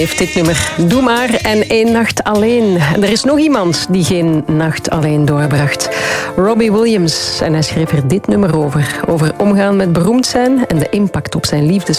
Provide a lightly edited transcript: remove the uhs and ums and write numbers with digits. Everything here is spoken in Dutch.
Heeft dit nummer Doe maar en één nacht alleen. Er is nog iemand die geen nacht alleen doorbracht. Robbie Williams. En hij schreef er dit nummer over. Over omgaan met beroemd zijn en de impact op zijn liefdes